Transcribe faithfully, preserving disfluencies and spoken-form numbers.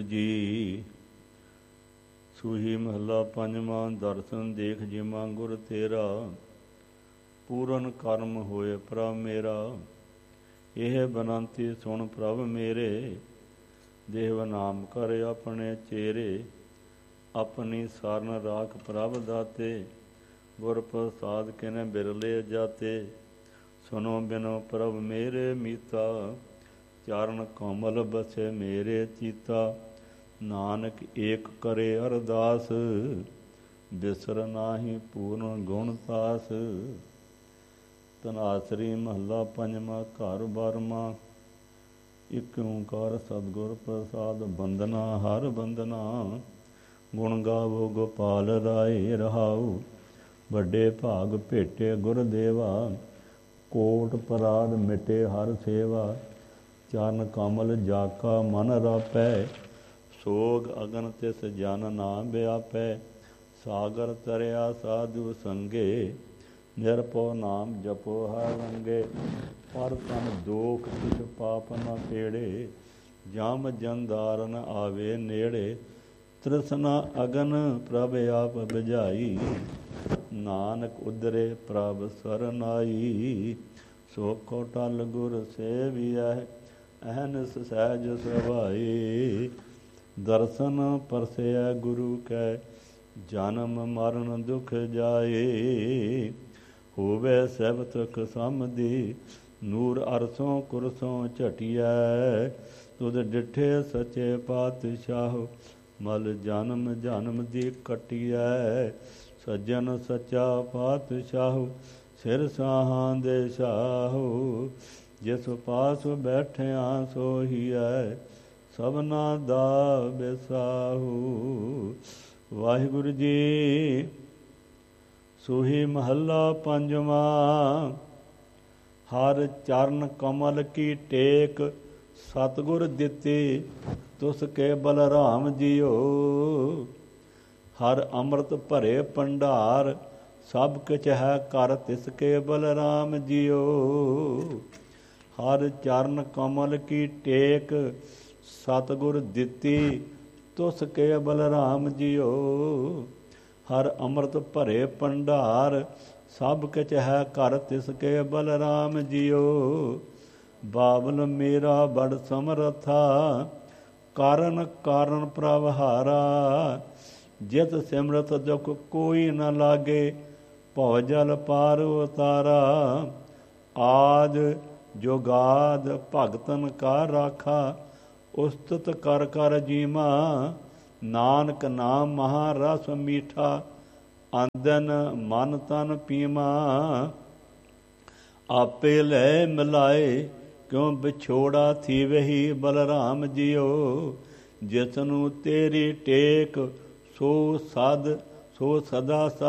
ਜੀ ਸੂਹੀ ਮਹੱਲਾ ਪੰਜਵਾਂ। ਦਰਸ਼ਨ ਦੇਖ ਜਿਮਾ ਗੁਰ ਤੇਰਾ, ਪੂਰਨ ਕਰਮ ਹੋਏ ਪ੍ਰਭ ਮੇਰਾ। ਇਹ ਬਨੰਤੀ ਸੁਣ ਪ੍ਰਭ ਮੇਰੇ, ਦੇਵ ਨਾਮ ਕਰ ਆਪਣੇ ਚੇਰੇ। ਆਪਣੀ ਸਰਨ ਰਾਖ ਪ੍ਰਭ ਦਾਤੇ, ਗੁਰ ਪ੍ਰਸਾਦ ਕਿਨੇ ਬਿਰਲੇ ਜਾਤੇ। ਸੁਨੋ ਬਿਨੋ ਪ੍ਰਭ ਮੇਰੇ ਮੀਤਾ, ਚਰਨ ਕਮਲ ਬਸੇ ਮੇਰੇ ਚੀਤਾ। ਨਾਨਕ ਏਕ ਕਰੇ ਅਰਦਾਸ, ਬਿਸਰ ਨਾਹੀ ਪੂਰਨ ਗੁਣ ਤਾਸ। ਧਨਾਸਰੀ ਮਹੱਲਾ ਪੰਜਵਾਂ। ਘਰ ਬਾਰਵਾਂ। ਇਕ ਓਂਕਾਰ ਸਤਿਗੁਰ ਪ੍ਰਸਾਦ, ਬੰਦਨਾ ਹਰ ਬੰਦਨਾ। ਗੁਣ ਗਾਵੋ ਗੋਪਾਲ ਰਾਏ ਰਹਾਉ, ਵੱਡੇ ਭਾਗ ਭੇਟੇ ਗੁਰਦੇਵਾ। ਕੋਟ ਪਰਾਧ ਮਿਟੇ ਹਰ ਸੇਵਾ, ਚਰਨ ਕਮਲ ਜਾਕਾ ਮਨ ਰਾਪੈ। ਸੋਗ ਅਗਨ ਤਿਸ ਜਨ ਨਾ ਵਿਆਪੈ, ਸਾਗਰ ਤਰਿਆ ਸਾਧੂ ਸੰਗੇ। ਨਿਰਭਉ ਨਾਮ ਜਪੋ ਹਰ ਰੰਗੇ, ਪਰ ਤਨ ਦੋਖ ਤਿਸ ਪਾਪ ਨ ਪੇੜੇ। ਜਮ ਜੰਦਾਰਨ ਆਵੇ ਨੇੜੇ, ਤ੍ਰਿਸ਼ਨਾ ਅਗਨ ਪ੍ਰਭ ਆਪ ਬੁਝਾਈ। ਨਾਨਕ ਉਦਰੇ ਪ੍ਰਭ ਸਰਨਾਈ, ਸੋ ਕੋ ਟਲ ਗੁਰ ਸੇਵੀਐ। ਅਹਨਿਸ ਸਹਿਜ ਸੁਭਾਈ, ਦਰਸ਼ਨ ਪਰਸੈ ਗੁਰੂ ਕੈ। ਜਨਮ ਮਰਨ ਦੁਖ ਜਾਏ, ਹੋਵੇ ਸਭ ਤੁਖ ਸਮਧੀ। ਨੂਰ ਅਰਸੋਂ ਕੁਰਸੋਂ ਝਟਿਐ, ਤੁਧ ਡਿਠੇ ਸਚੇ ਪਾਤਸ਼ਾਹ। ਮਲ ਜਨਮ ਜਨਮ ਦੀ ਕਟਿਐ, ਸੱਜਣ ਸੱਚਾ ਪਾਤਸ਼ਾਹ। ਸਿਰ ਸਾਹਾਂ ਦੇ ਸ਼ਾਹੋ, ਜਿਸ ਪਾਸ ਬੈਠਿਆ ਸੋਹੀਐ। ਸਭਨਾ ਦਾ ਬਿਸਾਹੂ। ਵਾਹਿਗੁਰੂ ਜੀ। ਸੂਹੀ ਮਹੱਲਾ ਪੰਜਵਾਂ। ਹਰ ਚਰਨ ਕਮਲ ਕੀ ਟੇਕ, ਸਤਿਗੁਰ ਦਿੱਤੀ ਤੁਸ ਕੇ ਬਲਰਾਮ ਜੀਓ। ਹਰ ਅੰਮ੍ਰਿਤ ਭਰੇ ਭੰਡਾਰ, ਸਭ ਕਿਛ ਹੈ ਕਰ ਤਿਸ ਕੇ ਬਲਰਾਮ ਜੀਓ। ਹਰ ਚਰਨ ਕਮਲ ਕੀ ਟੇਕ, ਸਤਿਗੁਰ ਦਿੱਤੀ ਤੁਸ ਕੇ ਬਲਰਾਮ ਜੀਓ। ਹਰ ਅੰਮ੍ਰਿਤ ਭਰੇ ਭੰਡਾਰ, ਸਭ ਕਿਛ ਹੈ ਕਰ ਤਿਸ ਕੇ ਬਲਰਾਮ ਜੀਓ। ਬਾਬਲ ਮੇਰਾ ਬੜ ਸਮਰਥਾ, ਕਾਰਨ ਕਾਰਨ ਪ੍ਰਭ ਹਾਰਾ। ਜਿਤ ਸਿਮਰਤ ਦੁਖ ਕੋਈ ਨ ਲਾਗੇ, ਭਉ ਜਲ ਪਾਰ ਉਤਾਰਾ। ਆਦ ਜੁਗਾਦ ਭਗਤਨ ਕਾ ਰਾਖਾ, ਉਸਤਤ ਕਰ ਕਰ ਜੀਮਾ। ਨਾਨਕ ਨਾਮ ਮਹਾ ਰਸ ਮੀਠਾ, ਆਂਦਨ ਮਨ ਤਨ ਪੀਮਾ। ਆਪੇ ਲੈ ਮਿਲਾਏ ਕਿਉ ਵਿਛੋੜਾ ਥੀਵਹੀ ਬਲਰਾਮ ਜੀਓ। ਜਿਸਨੂੰ ਤੇਰੀ ਟੇਕ, ਸੋ ਸਦ ਸੋ ਸਦਾ ਸਦ